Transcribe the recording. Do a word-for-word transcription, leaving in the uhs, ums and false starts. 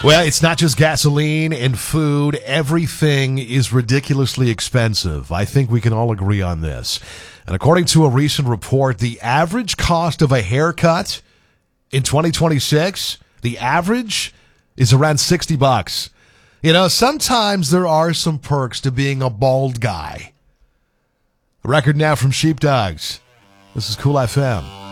Well, it's not just gasoline and food. Everything is ridiculously expensive. I think we can all agree on this. And according to a recent report, the average cost of a haircut in twenty twenty-six, the average is around sixty bucks. You know, sometimes there are some perks to being a bald guy. A record now from Sheepdogs. This is Cool F M.